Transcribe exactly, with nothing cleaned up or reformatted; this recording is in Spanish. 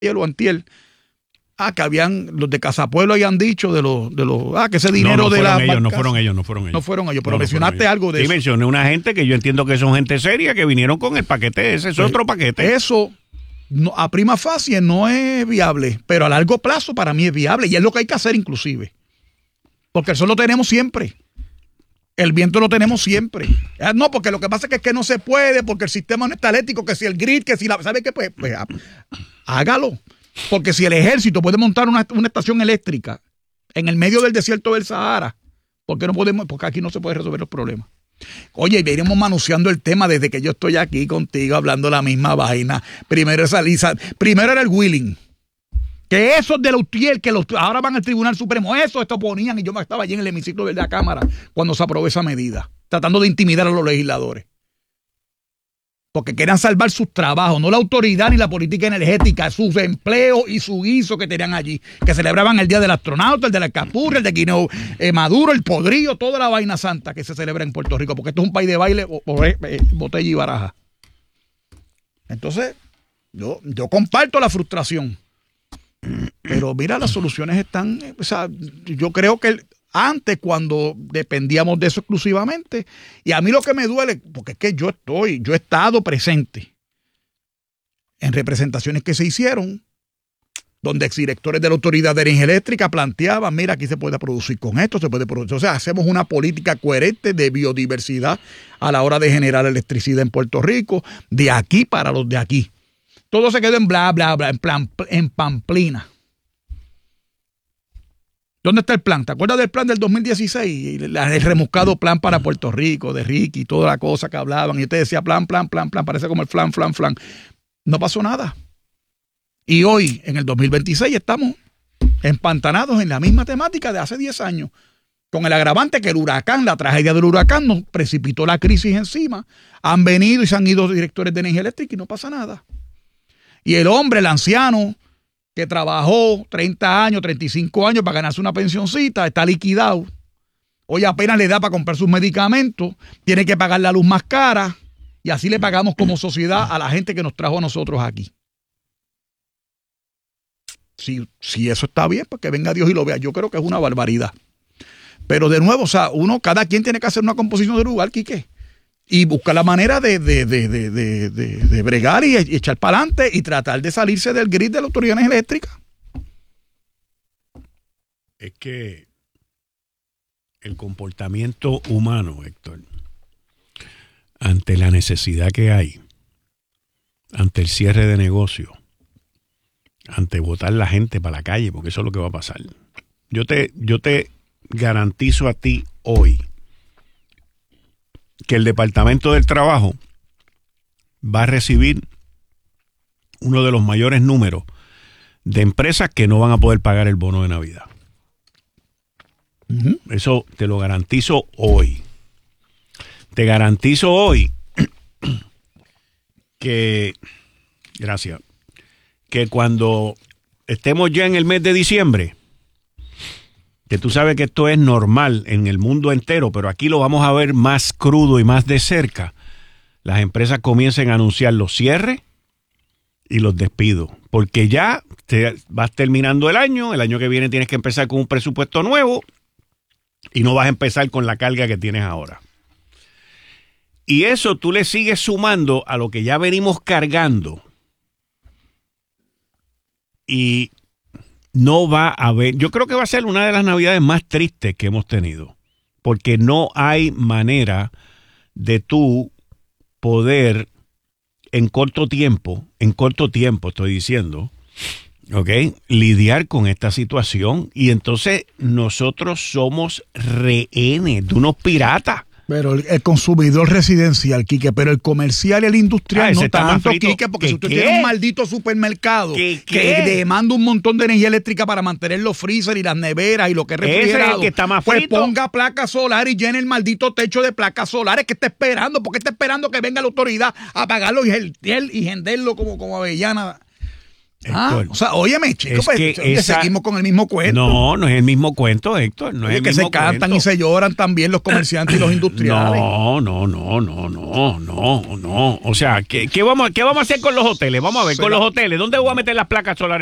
ayer o antier, ah, que habían, los de Casapueblo habían dicho de los, de los, ah, que ese dinero no, no de las ellos, no fueron ellos, no fueron ellos. No fueron ellos, pero no, no mencionaste algo de sí, eso. Sí, mencioné una gente que yo entiendo que son gente seria, que vinieron con el paquete ese, es pues, otro paquete. Eso, no, a prima facie no es viable, pero a largo plazo para mí es viable, y es lo que hay que hacer inclusive. Porque el sol lo tenemos siempre. El viento lo tenemos siempre. No, porque lo que pasa es que, es que no se puede, porque el sistema no está eléctrico, que si el grid, que si la... ¿Sabe qué? Pues, pues hágalo. Porque si el ejército puede montar una, una estación eléctrica en el medio del desierto del Sahara, ¿por qué no podemos? Porque aquí no se puede resolver los problemas. Oye, y venimos manoseando el tema desde que yo estoy aquí contigo hablando la misma vaina. Primero esa Lisa, primero era el Wheeling. Que esos de la UTIEL, que los, ahora van al Tribunal Supremo, eso esto ponían, y yo estaba allí en el hemiciclo de la Cámara cuando se aprobó esa medida, tratando de intimidar a los legisladores. Porque querían salvar sus trabajos, no la autoridad ni la política energética, sus empleos y su guiso que tenían allí, que celebraban el Día del Astronauta, el de la Alcapurria, el de Guineo eh, Maduro, el Podrillo, toda la vaina santa que se celebra en Puerto Rico, porque esto es un país de baile, o, o, eh, botella y baraja. Entonces, yo, yo comparto la frustración. Pero mira, las soluciones están, o sea, yo creo que el, antes cuando dependíamos de eso exclusivamente, y a mí lo que me duele, porque es que yo estoy, yo he estado presente en representaciones que se hicieron, donde exdirectores de la Autoridad de Energía Eléctrica planteaban, mira, aquí se puede producir con esto, se puede producir, o sea, hacemos una política coherente de biodiversidad a la hora de generar electricidad en Puerto Rico, de aquí para los de aquí. Todo se quedó en bla, bla, bla, en plan, en pamplina. ¿Dónde está el plan? ¿Te acuerdas del plan del dos mil dieciséis? El remuscado plan para Puerto Rico, de Ricky, toda la cosa que hablaban. Y usted decía plan, plan, plan, plan, parece como el flan, flan, flan. No pasó nada. Y hoy, en el dos mil veintiséis, estamos empantanados en la misma temática de hace diez años. Con el agravante que el huracán, la tragedia del huracán nos precipitó la crisis encima. Han venido y se han ido directores de energía eléctrica y no pasa nada. Y el hombre, el anciano, que trabajó treinta años, treinta y cinco años para ganarse una pensioncita, está liquidado. Hoy apenas le da para comprar sus medicamentos, tiene que pagar la luz más cara, y así le pagamos como sociedad a la gente que nos trajo a nosotros aquí. Si, si eso está bien, pues que venga Dios y lo vea. Yo creo que es una barbaridad. Pero de nuevo, o sea, uno, cada quien tiene que hacer una composición de lugar, Quique. Y buscar la manera de, de, de, de, de, de, de bregar y, y echar para adelante y tratar de salirse del grid de la Autoridad Eléctrica. Es que el comportamiento humano, Héctor, ante la necesidad que hay, ante el cierre de negocio, ante botar la gente para la calle, porque eso es lo que va a pasar. Yo te, yo te garantizo a ti hoy que el Departamento del Trabajo va a recibir uno de los mayores números de empresas que no van a poder pagar el bono de Navidad. Uh-huh. Eso te lo garantizo hoy. Te garantizo hoy que, gracias, que cuando estemos ya en el mes de diciembre, que tú sabes que esto es normal en el mundo entero, pero aquí lo vamos a ver más crudo y más de cerca, las empresas comiencen a anunciar los cierres y los despidos, porque ya te vas terminando el año, el año que viene tienes que empezar con un presupuesto nuevo y no vas a empezar con la carga que tienes ahora. Y eso tú le sigues sumando a lo que ya venimos cargando y no va a haber, yo creo que va a ser una de las navidades más tristes que hemos tenido, porque no hay manera de tú poder en corto tiempo, en corto tiempo estoy diciendo, ¿ok?, lidiar con esta situación, y entonces nosotros somos rehenes de unos piratas. Pero el, el consumidor residencial, Quique, pero el comercial y el industrial ah, no tanto, Quique, porque si usted ¿qué? tiene un maldito supermercado ¿Qué, que qué? demanda un montón de energía eléctrica para mantener los freezer y las neveras y lo que es refrigerado, ¿Ese es el que está más pues frito? ponga placa solar y llene el maldito techo de placas solares. ¿Qué está esperando? ¿Por qué está esperando que venga la autoridad a pagarlo y, y, y venderlo como, como avellana? Ah, Héctor, o sea, óyeme, chicos, es pues, que oye, esa- seguimos con el mismo cuento. No, no es el mismo cuento, Héctor. No Oye, es el que mismo se cantan cuento. y se lloran también los comerciantes y los industriales. No, no, no, no, no, no, no. O sea, ¿qué, qué vamos, ¿qué vamos a hacer con los hoteles? Vamos a ver, Se con la- los hoteles. ¿Dónde voy a meter las placas solares?